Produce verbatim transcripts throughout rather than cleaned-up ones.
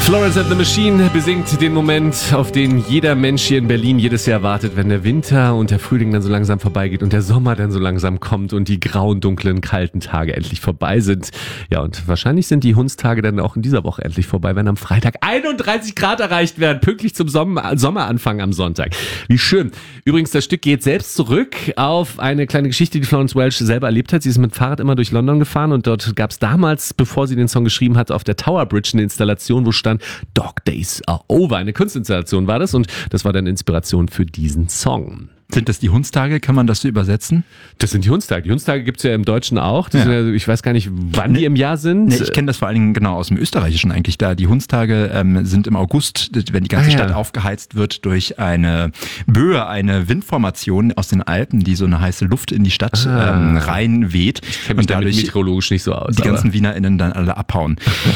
Florence and the Machine besingt den Moment, auf den jeder Mensch hier in Berlin jedes Jahr wartet, wenn der Winter und der Frühling dann so langsam vorbeigeht und der Sommer dann so langsam kommt und die grauen, dunklen, kalten Tage endlich vorbei sind. Ja, und wahrscheinlich sind die Hundstage dann auch in dieser Woche endlich vorbei, wenn am Freitag einunddreißig Grad erreicht werden, pünktlich zum Sommer, Sommeranfang am Sonntag. Wie schön. Übrigens, das Stück geht selbst zurück auf eine kleine Geschichte, die Florence Welch selber erlebt hat. Sie ist mit dem Fahrrad immer durch London gefahren und dort gab es damals, bevor sie den Song geschrieben hat, auf der Tower Bridge eine Installation, wo stand Dog Days Are Over. Eine Kunstinstallation war das und das war dann Inspiration für diesen Song. Sind das die Hundstage? Kann man das so übersetzen? Das sind die Hundstage. Die Hundstage gibt's ja im Deutschen auch. Das Ja. sind ja, ich weiß gar nicht, wann Nee. die im Jahr sind. Nee, ich kenne das vor allen Dingen genau aus dem Österreichischen eigentlich. Da die Hundstage ähm, sind im August, wenn die ganze Ah, ja. Stadt aufgeheizt wird durch eine Böe, eine Windformation aus den Alpen, die so eine heiße Luft in die Stadt Ah. ähm, rein weht. Ich kenne mich und damit dadurch meteorologisch nicht so aus. die aber- ganzen WienerInnen dann alle abhauen.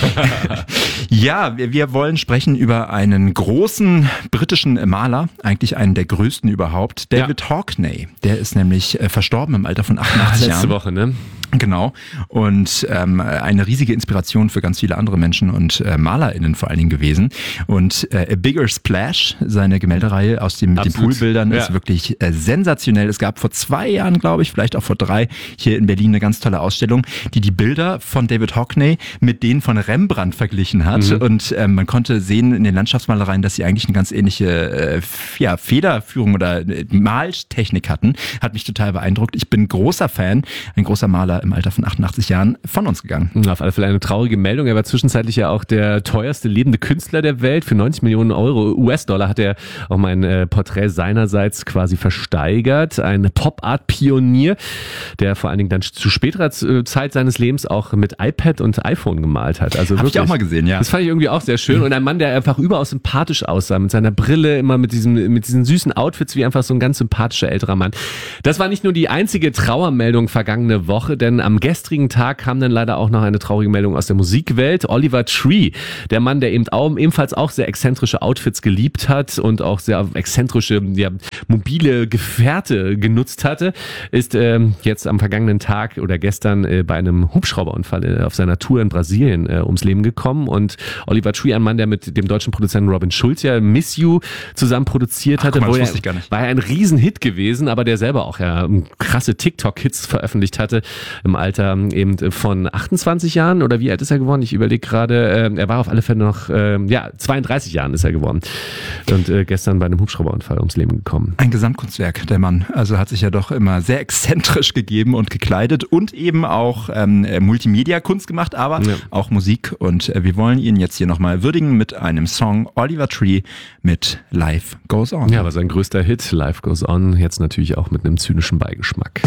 Ja, wir, wir wollen sprechen über einen großen britischen Maler, eigentlich einen der größten überhaupt, David Ja. Hockney. Der ist nämlich äh, verstorben im Alter von achtundachtzig Letzte Jahren. Woche, ne? Genau. Und ähm, eine riesige Inspiration für ganz viele andere Menschen und äh, MalerInnen vor allen Dingen gewesen. Und äh, A Bigger Splash, seine Gemäldereihe aus dem, mit den Absolut. Poolbildern, Ja. ist wirklich äh, sensationell. Es gab vor zwei Jahren, glaube ich, vielleicht auch vor drei, hier in Berlin eine ganz tolle Ausstellung, die die Bilder von David Hockney mit denen von Rembrandt verglichen hat. Mhm. Und ähm, man konnte sehen in den Landschaftsmalereien, dass sie eigentlich eine ganz ähnliche äh, ja, Federführung oder äh, Maltechnik hatten. Hat mich total beeindruckt. Ich bin großer Fan, ein großer Maler im Alter von achtundachtzig Jahren von uns gegangen. Auf alle Fälle eine traurige Meldung. Er war zwischenzeitlich ja auch der teuerste lebende Künstler der Welt. Für neunzig Millionen Euro U S-Dollar hat er auch mein äh, Porträt seinerseits quasi versteigert. Ein Pop-Art-Pionier, der vor allen Dingen dann zu späterer Z- Zeit seines Lebens auch mit iPad und iPhone gemalt hat. Also Hab ich wirklich, auch mal gesehen, ja. Das fand ich irgendwie auch sehr schön. Und ein Mann, der einfach überaus sympathisch aussah, mit seiner Brille, immer mit diesem, mit diesen süßen Outfits, wie einfach so ein ganz sympathischer älterer Mann. Das war nicht nur die einzige Trauermeldung vergangene Woche, denn am gestrigen Tag kam dann leider auch noch eine traurige Meldung aus der Musikwelt. Oliver Tree, der Mann, der eben auch, ebenfalls auch sehr exzentrische Outfits geliebt hat und auch sehr exzentrische, ja, mobile Gefährte genutzt hatte, ist ähm, jetzt am vergangenen Tag oder gestern äh, bei einem Hubschrauberunfall äh, auf seiner Tour in Brasilien äh, ums Leben gekommen. Und Oliver Tree, ein Mann, der mit dem deutschen Produzenten Robin Schulz ja Miss You zusammen produziert Ach, hatte, guck mal, das wo wusste er, ich gar nicht. war ja ein Riesenhit gewesen, aber der selber auch ja krasse TikTok-Hits veröffentlicht hatte im Alter eben von achtundzwanzig Jahren oder wie alt ist er geworden? Ich überlege gerade, äh, er war auf alle Fälle noch, äh, ja, zweiunddreißig Jahren ist er geworden und äh, gestern bei einem Hubschrauberunfall ums Leben gekommen. Ein Gesamtkunstwerk, der Mann. Also hat sich ja doch immer sehr exzentrisch gegeben und gekleidet und eben auch ähm, Multimedia-Kunst gemacht, aber Ja. auch Musik. Und äh, wir wollen ihn jetzt hier nochmal würdigen mit einem Song Oliver Tree mit Life Goes On. Ja, aber sein größter Hit, Life Goes On, jetzt natürlich auch mit einem zynischen Beigeschmack.